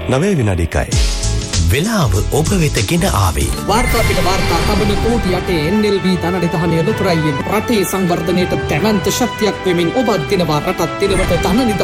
9 වෙලාව ඔබ වෙත ගෙන ආවේ වාර්තා පිට වාර්තා තබන කෝටි යටේ NLB ධනනිධානය ලොතරැයියෙන් රටේ සංවර්ධනයට දැවැන්ත ශක්තියක් වෙමින් ඔබත් දිනවා රටත් දිනවට ධනනිධානය